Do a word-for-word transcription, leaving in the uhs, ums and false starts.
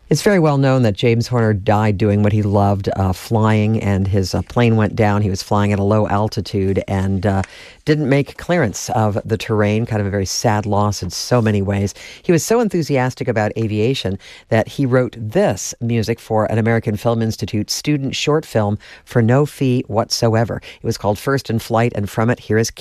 It's very well known that James Horner died doing what he loved, uh, flying, and his uh, plane went down. He was flying at a low altitude and uh, didn't make clearance of the terrain. Kind of a very sad loss in so many ways. He was so enthusiastic about aviation that he wrote this music for an American Film Institute student short film for no fee whatsoever. It was called First in Flight, and from it, here is